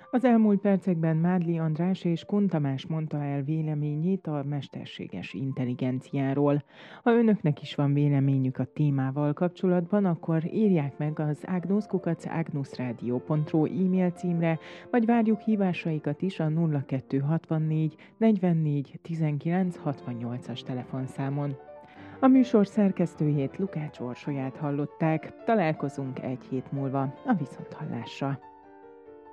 Az elmúlt percekben Mádli András és Kun Tamás mondta el véleményét a mesterséges intelligenciáról. Ha önöknek is van véleményük a témával kapcsolatban, akkor írják meg az agnus@agnusradio.ru e-mail címre, vagy várjuk hívásaikat is a 0264 44 19 68-as telefonszámon. A műsor szerkesztőjét, Lukács Orsolyát hallották. Találkozunk egy hét múlva a Viszonthallásra.